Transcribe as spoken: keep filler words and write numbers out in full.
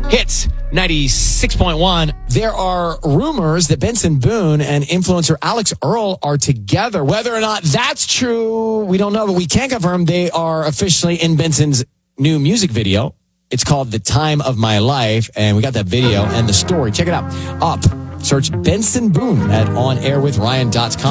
Hits ninety-six point one. There are rumors that Benson Boone and influencer Alex Earl are together. Whether or not that's true, we don't know, but we can confirm they are officially in Benson's new music video. It's called The Time of My Life, and we got that video and the story. Check it out. Up. Search Benson Boone at on air with ryan dot com.